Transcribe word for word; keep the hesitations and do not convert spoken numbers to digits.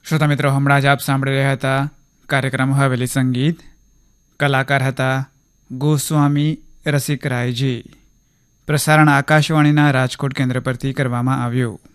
શ્રોતા મિત્રો, હમણાં જ આપ સાંભળી રહ્યા હતા કાર્યક્રમ હવેલી સંગીત. કલાકાર હતા ગોસ્વામી રસિકરાયજી. પ્રસારણ આકાશવાણીના રાજકોટ કેન્દ્ર પરથી કરવામાં આવ્યું.